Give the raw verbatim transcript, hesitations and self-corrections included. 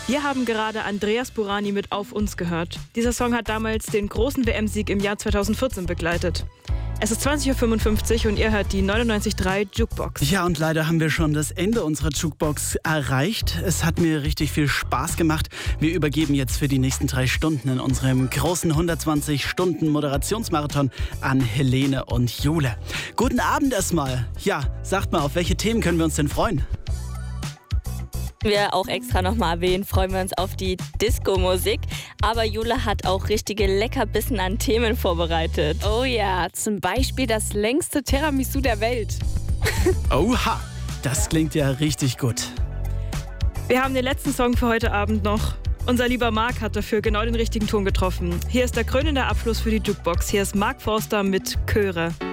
Wir haben gerade Andreas Burani mit Auf uns gehört. Dieser Song hat damals den großen W M-Sieg im Jahr zweitausendvierzehn begleitet. Es ist zwanzig Uhr fünfundfünfzig und ihr hört die neunundneunzig Komma drei Jukebox. Ja, und leider haben wir schon das Ende unserer Jukebox erreicht. Es hat mir richtig viel Spaß gemacht. Wir übergeben jetzt für die nächsten drei Stunden in unserem großen hundertzwanzig Stunden Moderationsmarathon an Helene und Jule. Guten Abend erstmal. Ja, sagt mal, auf welche Themen können wir uns denn freuen? Wir auch extra nochmal erwähnen, freuen wir uns auf die Disco-Musik. Aber Jule hat auch richtige Leckerbissen an Themen vorbereitet. Oh ja, zum Beispiel das längste Tiramisu der Welt. Oha, das klingt ja richtig gut. Wir haben den letzten Song für heute Abend noch. Unser lieber Marc hat dafür genau den richtigen Ton getroffen. Hier ist der krönende Abschluss für die Jukebox. Hier ist Mark Forster mit Chöre.